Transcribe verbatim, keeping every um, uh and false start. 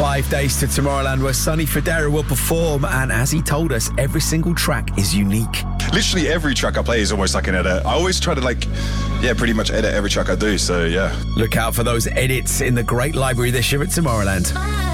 Five days to Tomorrowland where Sonny Fodera will perform, and as he told us, every single track is unique. Literally every track I play is almost like an edit. I always try to like, yeah, pretty much edit every track I do, so yeah. Look out for those edits in the great library this year at Tomorrowland.